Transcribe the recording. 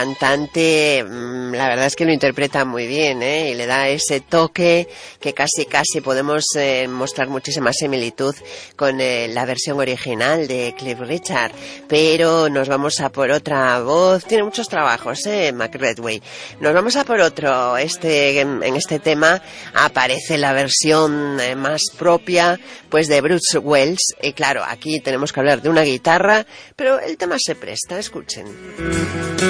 cantante, la verdad es que lo interpreta muy bien, y le da ese toque que casi podemos mostrar muchísima similitud con la versión original de Cliff Richard, pero nos vamos a por otra voz. Tiene muchos trabajos, Mac Redway. Nos vamos a por otro. En este tema aparece la versión más propia, pues, de Bruce Wells, y claro, aquí tenemos que hablar de una guitarra, pero el tema se presta. Escuchen.